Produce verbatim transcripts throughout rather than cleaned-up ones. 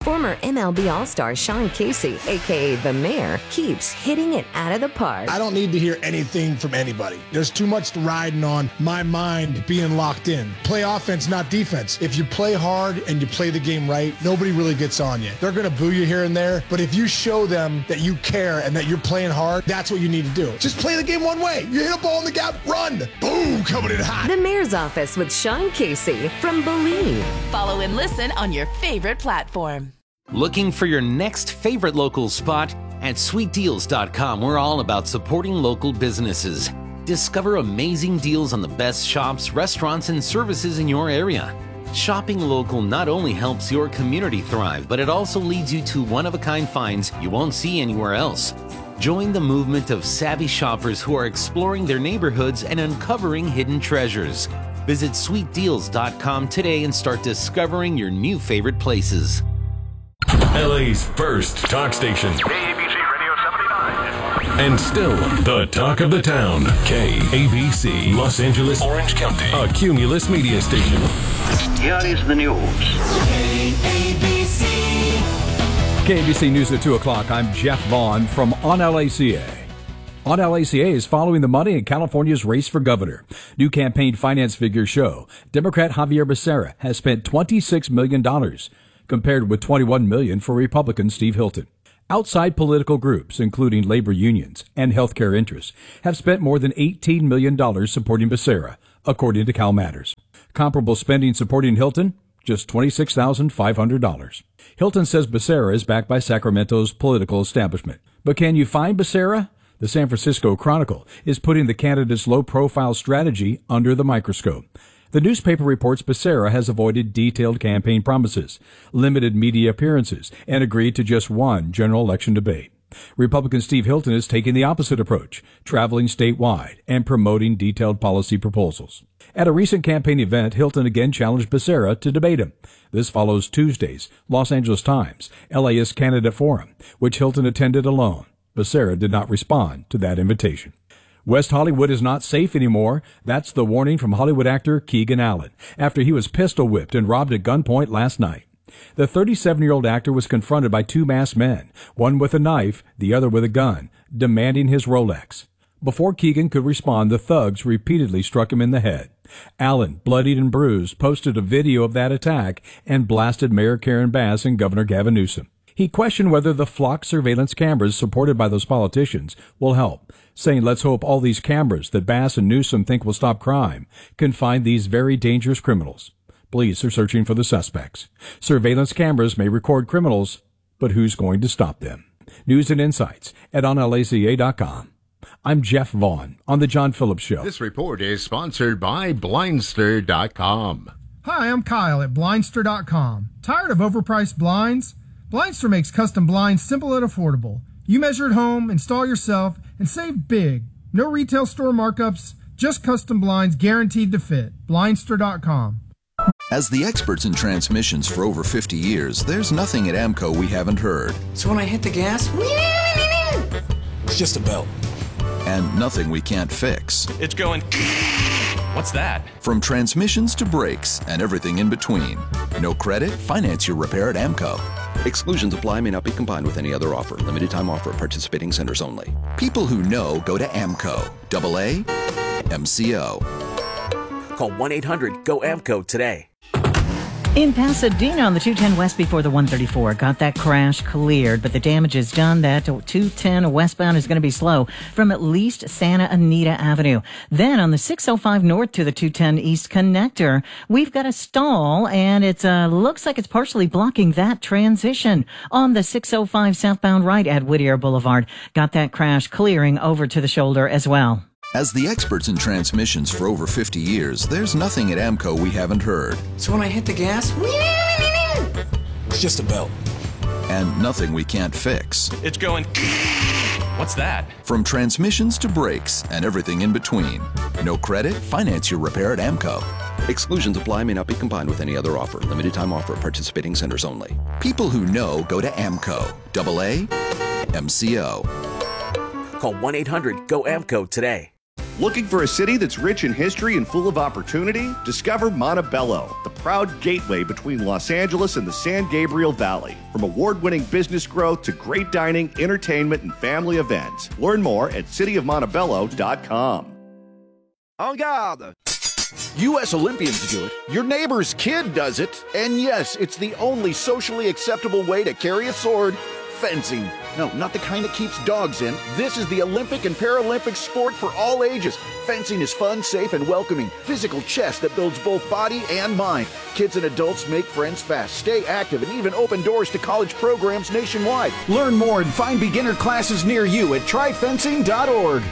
Former M L B All-Star Sean Casey, a k a. The Mayor, keeps hitting it out of the park. I don't need to hear anything from anybody. There's too much riding on my mind being locked in. Play offense, not defense. If you play hard and you play the game right, nobody really gets on you. They're going to boo you here and there, but if you show them that you care and that you're playing hard, that's what you need to do. Just play the game one way. You hit a ball in the gap, run. Boom, coming in hot. The Mayor's Office with Sean Casey from Believe. Follow and listen on your favorite platform. Looking for your next favorite local spot? At sweet deals dot com, we're all about supporting local businesses. Discover amazing deals on the best shops, restaurants, and services in your area. Shopping local not only helps your community thrive, but it also leads you to one-of-a-kind finds you won't see anywhere else. Join the movement of savvy shoppers who are exploring their neighborhoods and uncovering hidden treasures. Visit sweet deals dot com today and start discovering your new favorite places. L A's first talk station. K A B C Radio seventy-nine. And still the talk of the town. K A B C, Los Angeles, Orange County. A Cumulus media station. Here is the news. K A B C. K A B C News at two o'clock. I'm Jeff Vaughn from On L A C A. On L A C A is following the money in California's race for governor. New campaign finance figures show Democrat Javier Becerra has spent twenty-six million dollars, compared with twenty-one million dollars for Republican Steve Hilton. Outside political groups, including labor unions and healthcare interests, have spent more than eighteen million dollars supporting Becerra, according to Cal Matters. Comparable spending supporting Hilton, just twenty-six thousand five hundred dollars. Hilton says Becerra is backed by Sacramento's political establishment. But can you find Becerra? The San Francisco Chronicle is putting the candidate's low-profile strategy under the microscope. The newspaper reports Becerra has avoided detailed campaign promises, limited media appearances, and agreed to just one general election debate. Republican Steve Hilton is taking the opposite approach, traveling statewide and promoting detailed policy proposals. At a recent campaign event, Hilton again challenged Becerra to debate him. This follows Tuesday's Los Angeles Times LAist Candidate Forum, which Hilton attended alone. Becerra did not respond to that invitation. West Hollywood is not safe anymore. That's the warning from Hollywood actor Keegan Allen after he was pistol whipped and robbed at gunpoint last night. The thirty-seven-year-old actor was confronted by two masked men, one with a knife, the other with a gun, demanding his Rolex. Before Keegan could respond, the thugs repeatedly struck him in the head. Allen, bloodied and bruised, posted a video of that attack and blasted Mayor Karen Bass and Governor Gavin Newsom. He questioned whether the flock surveillance cameras supported by those politicians will help, saying let's hope all these cameras that Bass and Newsom think will stop crime can find these very dangerous criminals. Police are searching for the suspects. Surveillance cameras may record criminals, but who's going to stop them? News and insights at on L A C A dot com. I'm Jeff Vaughn on The John Phillips Show. This report is sponsored by Blindster dot com. Hi, I'm Kyle at Blindster dot com. Tired of overpriced blinds? Blindster makes custom blinds simple and affordable. You measure at home, install yourself, and save big. No retail store markups, just custom blinds guaranteed to fit. Blindster dot com. As the experts in transmissions for over fifty years, there's nothing at AMCO we haven't heard. So when I hit the gas, it's just a belt. And nothing we can't fix. It's going... What's that? From transmissions to brakes and everything in between. No credit? Finance your repair at AMCO. Exclusions apply, may not be combined with any other offer. Limited time offer at participating centers only. People who know go to AMCO. Double A M C O. Call one eight hundred go A M C O today. In Pasadena on the two ten West before the one thirty-four, got that crash cleared, but the damage is done. That two ten westbound is going to be slow from at least Santa Anita Avenue. Then on the six oh five North to the two ten East connector, we've got a stall, and it uh, looks like it's partially blocking that transition. On the six oh five southbound right at Whittier Boulevard, got that crash clearing over to the shoulder as well. As the experts in transmissions for over fifty years, there's nothing at AMCO we haven't heard. So when I hit the gas, it's just a belt. And nothing we can't fix. It's going... What's that? From transmissions to brakes and everything in between. No credit? Finance your repair at AMCO. Exclusions apply, may not be combined with any other offer. Limited time offer at participating centers only. People who know go to AMCO. Double A M C O. Call one eight hundred go A M C O today. Looking for a city that's rich in history and full of opportunity? Discover Montebello, the proud gateway between Los Angeles and the San Gabriel Valley. From award-winning business growth to great dining, entertainment, and family events. Learn more at city of montebello dot com. En garde! U S Olympians do it, your neighbor's kid does it, and yes, it's the only socially acceptable way to carry a sword. Fencing. No, not the kind that keeps dogs in. This is the Olympic and Paralympic sport for all ages. Fencing is fun, safe, and welcoming. Physical chess that builds both body and mind. Kids and adults make friends fast, stay active, and even open doors to college programs nationwide. Learn more and find beginner classes near you at try fencing dot org.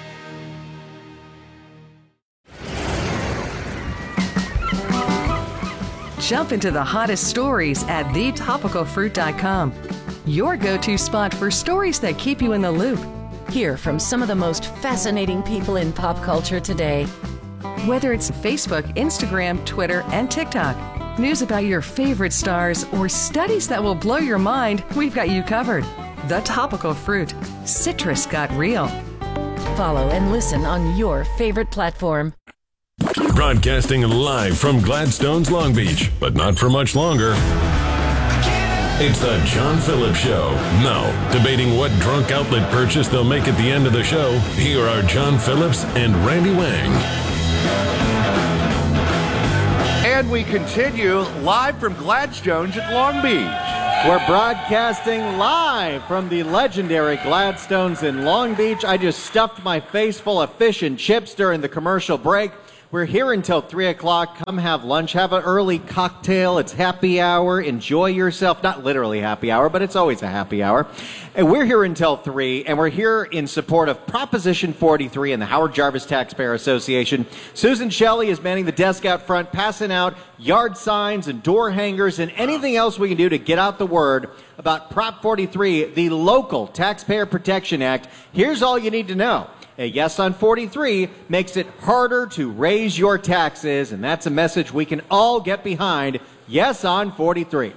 Jump into the hottest stories at the topical fruit dot com. Your go-to spot for stories that keep you in the loop. Hear from some of the most fascinating people in pop culture today. Whether it's Facebook, Instagram, Twitter, and TikTok, news about your favorite stars, or studies that will blow your mind, we've got you covered. The Topical Fruit. Citrus got real. Follow and listen on your favorite platform. Broadcasting live from Gladstone's Long Beach, but not for much longer. It's the John Phillips Show. Now, debating what drunk outlet purchase they'll make at the end of the show, here are John Phillips and Randy Wang. And we continue live from Gladstone's at Long Beach. We're broadcasting live from the legendary Gladstone's in Long Beach. I just stuffed my face full of fish and chips during the commercial break. We're here until three o'clock. Come have lunch. Have an early cocktail. It's happy hour. Enjoy yourself. Not literally happy hour, but it's always a happy hour. And we're here until three, and we're here in support of Proposition forty-three and the Howard Jarvis Taxpayer Association. Susan Shelley is manning the desk out front, passing out yard signs and door hangers and anything else we can do to get out the word about Prop forty-three, the local Taxpayer Protection Act. Here's all you need to know. A yes on forty-three makes it harder to raise your taxes, and that's a message we can all get behind. Yes on forty-three.